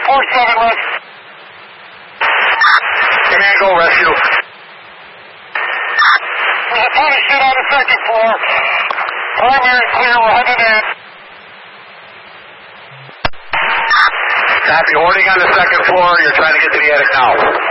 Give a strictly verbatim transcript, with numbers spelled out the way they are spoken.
four seven rescue. Command, go rescue. There's a party shoot on the second floor. Primary clear, we're headed in. Copy, hoarding on the second floor. You're trying to get to the attic now.